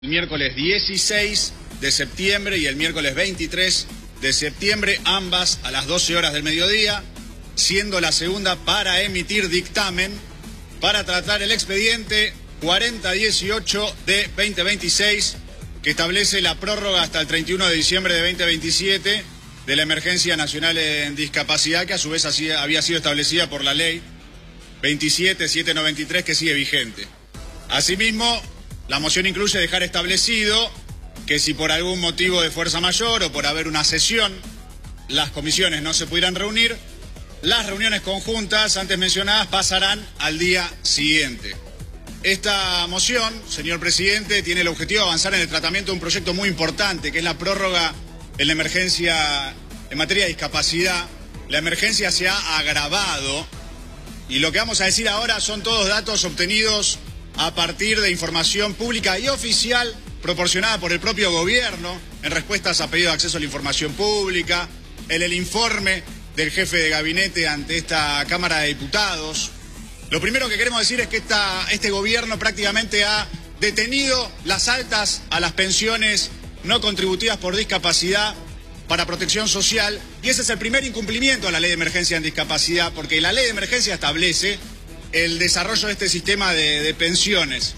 El miércoles 16 de septiembre y el miércoles 23 de septiembre, ambas a las 12 horas del mediodía, siendo la segunda para emitir dictamen para tratar el expediente 4018 de 2026, que establece la prórroga hasta el 31 de diciembre de 2027 de la emergencia nacional en discapacidad, que a su vez había sido establecida por la ley 27793, que sigue vigente. Asimismo, la moción incluye dejar establecido que si por algún motivo de fuerza mayor o por haber una sesión, las comisiones no se pudieran reunir, las reuniones conjuntas antes mencionadas pasarán al día siguiente. Esta moción, señor presidente, tiene el objetivo de avanzar en el tratamiento de un proyecto muy importante, que es la prórroga en la emergencia en materia de discapacidad. La emergencia se ha agravado y lo que vamos a decir ahora son todos datos obtenidos a partir de información pública y oficial proporcionada por el propio gobierno en respuestas a pedido de acceso a la información pública, en el informe del jefe de gabinete ante esta Cámara de Diputados. Lo primero que queremos decir es que este gobierno prácticamente ha detenido las altas a las pensiones no contributivas por discapacidad para protección social, y ese es el primer incumplimiento a la ley de emergencia en discapacidad, porque la ley de emergencia establece el desarrollo de este sistema de pensiones.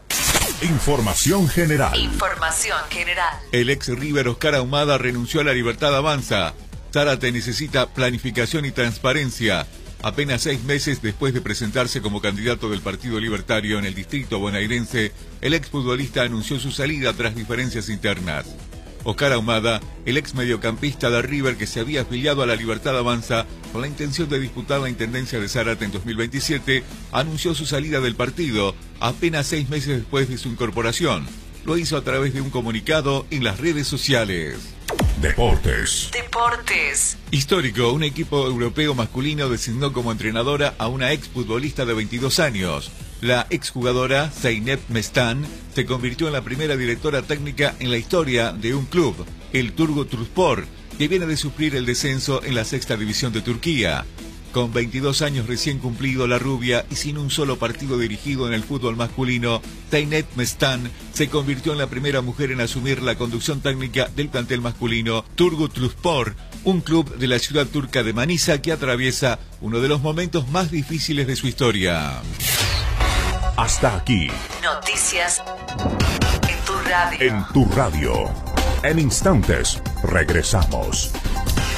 Información general. Información general. El ex River Oscar Ahumada renunció a La Libertad Avanza. Zárate necesita planificación y transparencia. Apenas 6 meses después de presentarse como candidato del Partido Libertario en el distrito bonaerense, el exfutbolista anunció su salida tras diferencias internas. Oscar Ahumada, el ex mediocampista de River que se había afiliado a La Libertad Avanza con la intención de disputar la intendencia de Zárate en 2027, anunció su salida del partido apenas 6 meses después de su incorporación. Lo hizo a través de un comunicado en las redes sociales. Deportes. Histórico, un equipo europeo masculino designó como entrenadora a una exfutbolista de 22 años. La exjugadora Zeynep Mestan se convirtió en la primera directora técnica en la historia de un club, el Turgutluspor, que viene de sufrir el descenso en la sexta división de Turquía. Con 22 años recién cumplido, la rubia, y sin un solo partido dirigido en el fútbol masculino, Zeynep Mestan se convirtió en la primera mujer en asumir la conducción técnica del plantel masculino Turgutluspor, un club de la ciudad turca de Manisa que atraviesa uno de los momentos más difíciles de su historia. Hasta aquí. Noticias en tu radio. En tu radio. En instantes regresamos.